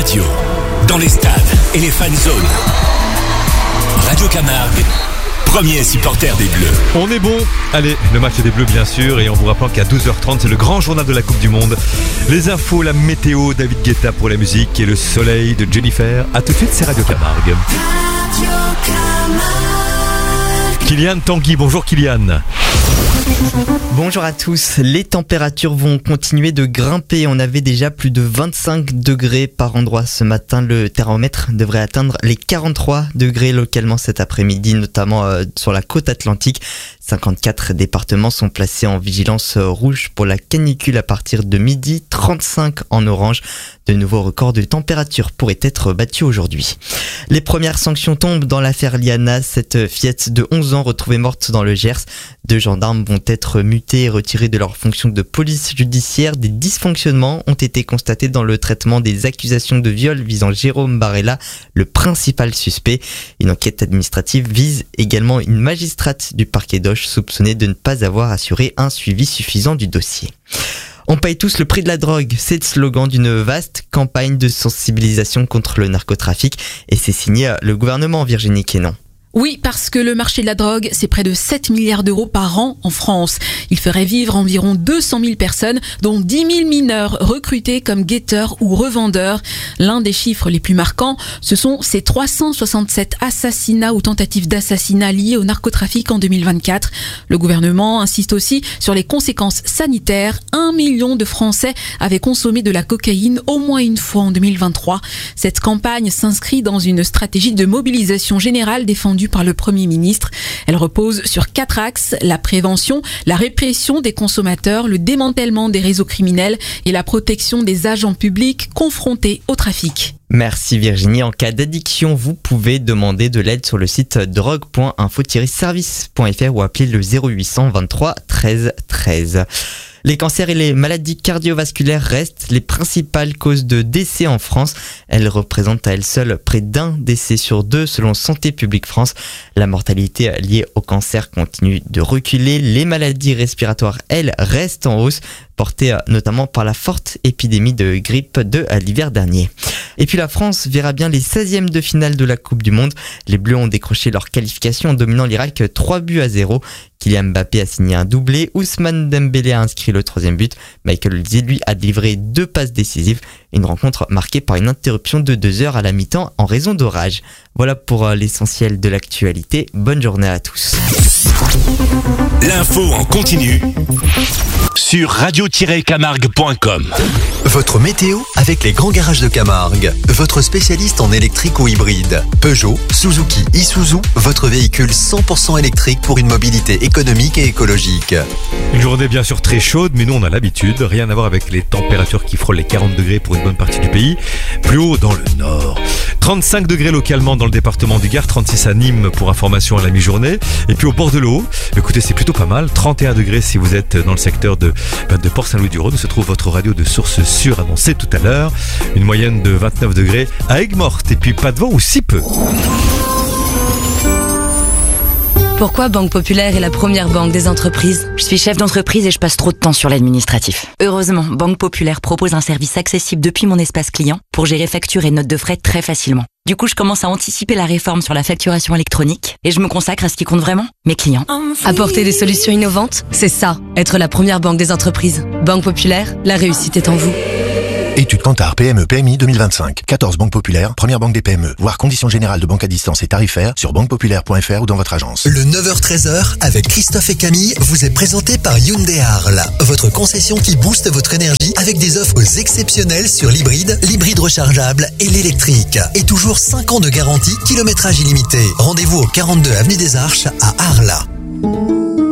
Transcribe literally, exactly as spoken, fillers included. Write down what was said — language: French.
radio, dans les stades et les fan zones. Radio Camargue, premier supporter des Bleus. On est bon. Allez, le match des Bleus bien sûr. Et en vous rappelant qu'à douze heures trente, c'est le grand journal de la Coupe du Monde. Les infos, la météo, David Guetta pour la musique et le soleil de Jennifer. A tout de suite, c'est Radio Camargue. Radio Camargue. Kylian Tanguy, bonjour Kylian. Bonjour à tous, les températures vont continuer de grimper. On avait déjà plus de vingt-cinq degrés par endroit ce matin. Le thermomètre devrait atteindre les quarante-trois degrés localement cet après-midi, notamment euh, sur la côte atlantique. cinquante-quatre départements sont placés en vigilance rouge pour la canicule à partir de midi, trente-cinq en orange. De nouveaux records de température pourraient être battus aujourd'hui. Les premières sanctions tombent dans l'affaire Liana, cette fillette de onze ans retrouvée morte dans le Gers. Deux gendarmes vont être mutés et retirés de leur fonction de police judiciaire. Des dysfonctionnements ont été constatés dans le traitement des accusations de viol visant Jérôme Barella, le principal suspect. Une enquête administrative vise également une magistrate du parquet d'Auch soupçonnée de ne pas avoir assuré un suivi suffisant du dossier. On paye tous le prix de la drogue, c'est le slogan d'une vaste campagne de sensibilisation contre le narcotrafic et c'est signé le gouvernement, Virginie Quénon. Oui, parce que le marché de la drogue, c'est près de sept milliards d'euros par an en France. Il ferait vivre environ deux cent mille personnes, dont dix mille mineurs recrutés comme guetteurs ou revendeurs. L'un des chiffres les plus marquants, ce sont ces trois cent soixante-sept assassinats ou tentatives d'assassinat liés au narcotrafic en deux mille vingt-quatre. Le gouvernement insiste aussi sur les conséquences sanitaires. Un million de Français avaient consommé de la cocaïne au moins une fois en deux mille vingt-trois. Cette campagne s'inscrit dans une stratégie de mobilisation générale défendue par le Premier ministre. Elle repose sur quatre axes: la prévention, la répression des consommateurs, le démantèlement des réseaux criminels et la protection des agents publics confrontés au trafic. Merci Virginie. En cas d'addiction, vous pouvez demander de l'aide sur le site drogue point info tiret service point f r ou appeler le zéro huit cent vingt-trois treize treize. Les cancers et les maladies cardiovasculaires restent les principales causes de décès en France. Elles représentent à elles seules près d'un décès sur deux selon Santé publique France. La mortalité liée au cancer continue de reculer. Les maladies respiratoires, elles, restent en hausse, portée notamment par la forte épidémie de grippe de l'hiver dernier. Et puis la France verra bien les seizièmes de finale de la Coupe du Monde. Les Bleus ont décroché leur qualification en dominant l'Irak trois buts à zéro. Kylian Mbappé a signé un doublé, Ousmane Dembélé a inscrit le troisième but, Michael Olise lui a livré deux passes décisives. Une rencontre marquée par une interruption de deux heures à la mi-temps en raison d'orage. Voilà pour l'essentiel de l'actualité. Bonne journée à tous. L'info en continu sur radio tiret camargue point com. Votre météo avec les grands garages de Camargue. Votre spécialiste en électrique ou hybride. Peugeot, Suzuki, Isuzu, votre véhicule cent pour cent électrique pour une mobilité économique et écologique. Une journée bien sûr très chaude, mais nous on a l'habitude. Rien à voir avec les températures qui frôlent les quarante degrés pour une bonne partie du pays. Plus haut dans le nord. trente-cinq degrés localement dans le département du Gard, trente-six à Nîmes pour information à la mi-journée. Et puis au bord de l'eau, écoutez, c'est plutôt pas mal. trente et un degrés si vous êtes dans le secteur de, de Port-Saint-Louis-du-Rhône, où se trouve votre radio de source sûre annoncée tout à l'heure. Une moyenne de vingt-neuf degrés à Aigues-Mortes. Et puis pas de vent ou si peu. Pourquoi Banque Populaire est la première banque des entreprises ? Je suis chef d'entreprise et je passe trop de temps sur l'administratif. Heureusement, Banque Populaire propose un service accessible depuis mon espace client pour gérer factures et notes de frais très facilement. Du coup, je commence à anticiper la réforme sur la facturation électronique et je me consacre à ce qui compte vraiment, mes clients. Apporter des solutions innovantes, c'est ça, être la première banque des entreprises. Banque Populaire, la réussite est en vous. Étude Kantar P M E P M I deux mille vingt-cinq. quatorze banques populaires, première banque des P M E. Voir conditions générales de banque à distance et tarifaires sur banque populaire point f r ou dans votre agence. Le neuf heures treize heures avec Christophe et Camille vous est présenté par Hyundai Arles. Votre concession qui booste votre énergie avec des offres exceptionnelles sur l'hybride, l'hybride rechargeable et l'électrique. Et toujours cinq ans de garantie, kilométrage illimité. Rendez-vous au quarante-deux avenue des Arches à Arles.